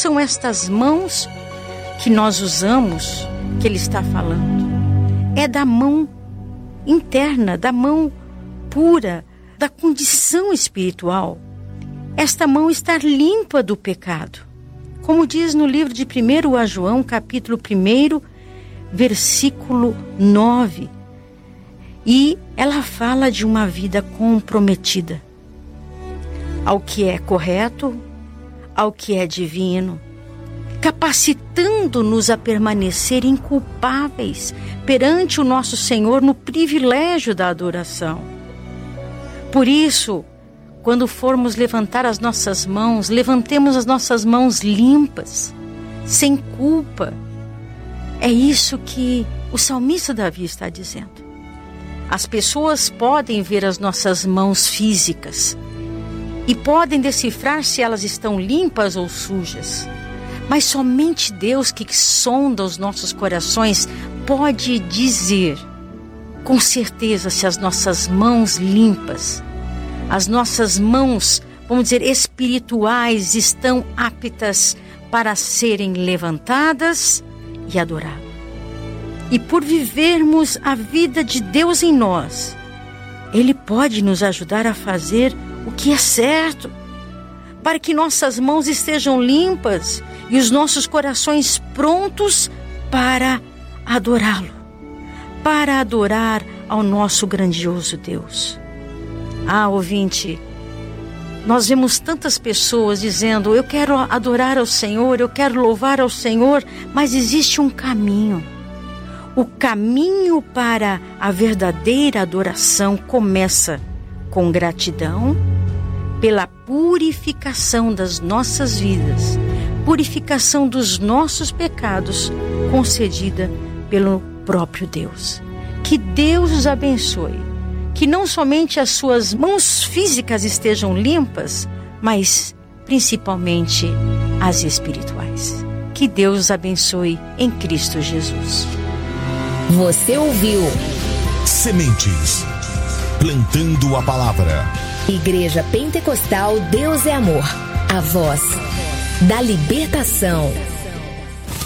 são estas mãos que nós usamos, que ele está falando? É da mão interna, da mão pura, da condição espiritual. Esta mão está limpa do pecado. Como diz no livro de 1 João, capítulo 1, versículo 9. E ela fala de uma vida comprometida ao que é correto, ao que é divino, capacitando-nos a permanecer inculpáveis perante o nosso Senhor no privilégio da adoração. Por isso, quando formos levantar as nossas mãos, levantemos as nossas mãos limpas, sem culpa. É isso que o salmista Davi está dizendo. As pessoas podem ver as nossas mãos físicas e podem decifrar se elas estão limpas ou sujas. Mas somente Deus, que sonda os nossos corações, pode dizer com certeza se as nossas mãos limpas, as nossas mãos, vamos dizer, espirituais, estão aptas para serem levantadas e adorar. E por vivermos a vida de Deus em nós, Ele pode nos ajudar a fazer o que é certo, para que nossas mãos estejam limpas e os nossos corações prontos para adorá-lo, para adorar ao nosso grandioso Deus. Ah, ouvinte, nós vemos tantas pessoas dizendo: eu quero adorar ao Senhor, eu quero louvar ao Senhor, mas existe um caminho. O caminho para a verdadeira adoração começa com gratidão pela purificação das nossas vidas, purificação dos nossos pecados, concedida pelo próprio Deus. Que Deus os abençoe, que não somente as suas mãos físicas estejam limpas, mas principalmente as espirituais. Que Deus os abençoe em Cristo Jesus. Você ouviu Sementes, plantando a palavra. Igreja Pentecostal Deus é Amor, a voz da libertação.